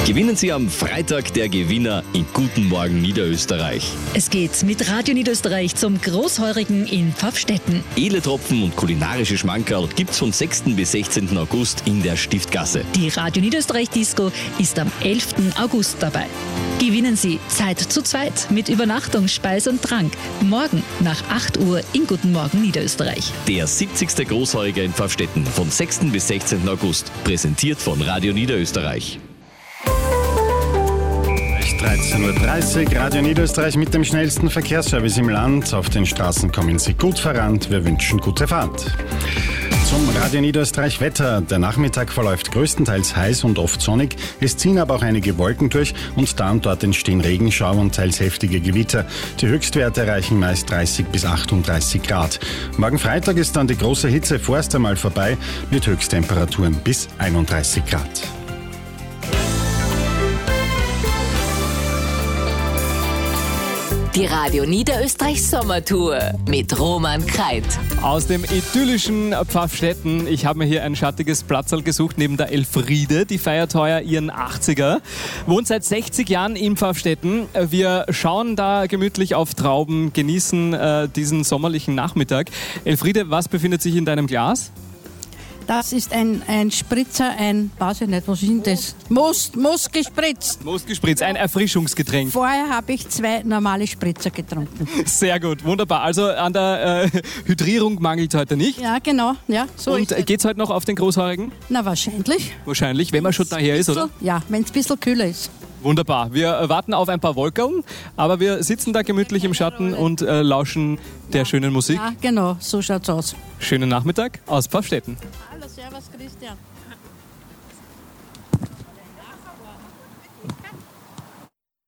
Gewinnen Sie am Freitag der Gewinner in Guten Morgen Niederösterreich. Es geht mit Radio Niederösterreich zum Großheurigen in Pfaffstätten. Edle Tropfen und kulinarische Schmankerl gibt's von 6. bis 16. August in der Stiftgasse. Die Radio Niederösterreich Disco ist am 11. August dabei. Gewinnen Sie Zeit zu zweit mit Übernachtung, Speis und Trank. Morgen nach 8 Uhr in Guten Morgen Niederösterreich. Der 70. Großheuriger in Pfaffstätten von 6. bis 16. August. Präsentiert von Radio Niederösterreich. 13.30 Uhr, Radio Niederösterreich mit dem schnellsten Verkehrsservice im Land. Auf den Straßen kommen Sie gut voran. Wir wünschen gute Fahrt. Zum Radio Niederösterreich Wetter. Der Nachmittag verläuft größtenteils heiß und oft sonnig. Es ziehen aber auch einige Wolken durch und da und dort entstehen Regenschauer und teils heftige Gewitter. Die Höchstwerte erreichen meist 30 bis 38 Grad. Morgen Freitag ist dann die große Hitze vorerst einmal vorbei mit Höchsttemperaturen bis 31 Grad. Die Radio Niederösterreich Sommertour mit Roman Kreit. Aus dem idyllischen Pfaffstätten. Ich habe mir hier ein schattiges Platzl gesucht neben der Elfriede. Die feiert heuer ihren 80er. Wohnt seit 60 Jahren in Pfaffstätten. Wir schauen da gemütlich auf Trauben, genießen diesen sommerlichen Nachmittag. Elfriede, was befindet sich in deinem Glas? Das ist ein Spritzer, weiß ich nicht, was ist denn das? Most gespritzt. Most gespritzt, ein Erfrischungsgetränk. Vorher habe ich 2 normale Spritzer getrunken. Sehr gut, wunderbar. Also an der Hydrierung mangelt es heute nicht. Ja, genau. Ja, so und geht es heute noch auf den Großheurigen? Na, wahrscheinlich. Wahrscheinlich, wenn man schon daher ist, oder? Ja, wenn es ein bisschen kühler ist. Wunderbar. Wir warten auf ein paar Wolkerln, aber wir sitzen da gemütlich im Schatten und lauschen der schönen Musik. Ja, genau, so schaut's aus. Schönen Nachmittag aus Pfaffstätten. Hallo, servus, Christian.